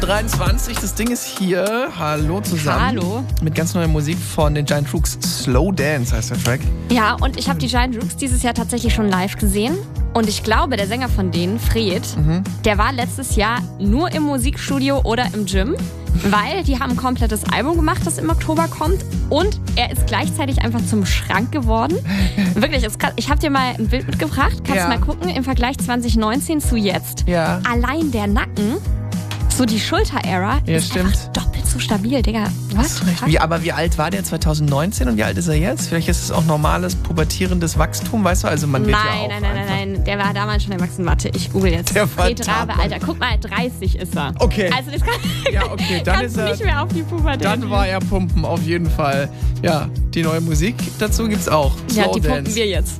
23, das Ding ist hier. Hallo zusammen. Hallo. Mit ganz neuer Musik von den Giant Rooks. Slow Dance heißt der Track. Ja, und ich habe die Giant Rooks dieses Jahr tatsächlich schon live gesehen. Und ich glaube, der Sänger von denen, Fred, der war letztes Jahr nur im Musikstudio oder im Gym, weil die haben ein komplettes Album gemacht, das im Oktober kommt. Und er ist gleichzeitig einfach zum Schrank geworden. Wirklich, ist krass. Ich habe dir mal ein Bild mitgebracht. Kannst du mal gucken, im Vergleich 2019 zu jetzt. Ja. Allein der Nacken, so die Schulter-Ära, ist einfach doppelt so stabil, Digga. Was? Aber wie alt war der 2019 und wie alt ist er jetzt? Vielleicht ist es auch normales, pubertierendes Wachstum, weißt du? Also man wird Nein. Der war damals schon erwachsen. Warte, ich google jetzt. Der war Fred Rabe, Alter. Guck mal, 30 ist er. Okay. Also das kann, dann ist er nicht mehr auf die Pubertät. Dann war er pumpen, auf jeden Fall. Ja, die neue Musik dazu gibt's auch. Ja, Slow die Dance. pumpen wir jetzt.